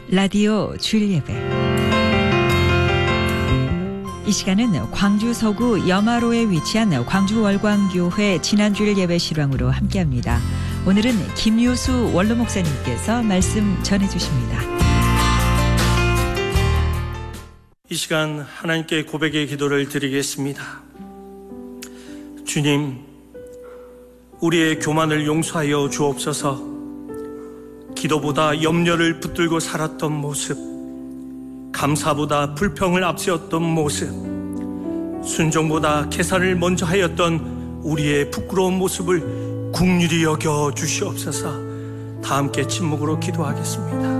라디오 주일 예배. 이 시간은 광주 서구 염화로에 위치한 광주 월광교회 지난주일 예배 실황으로 함께합니다. 오늘은 김유수 원로 목사님께서 말씀 전해주십니다. 이 시간 하나님께 고백의 기도를 드리겠습니다. 주님, 우리의 교만을 용서하여 주옵소서. 기도보다 염려를 붙들고 살았던 모습, 감사보다 불평을 앞세웠던 모습, 순종보다 계산을 먼저 하였던 우리의 부끄러운 모습을 긍휼히 여겨 주시옵소서. 다 함께 침묵으로 기도하겠습니다.